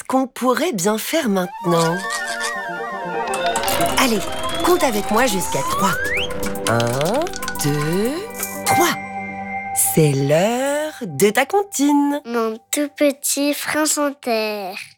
qu'on pourrait bien faire maintenant? Allez, compte avec moi jusqu'à 3. 1, 2, 3. C'est l'heure de ta comptine. Mon tout petit prince en terre.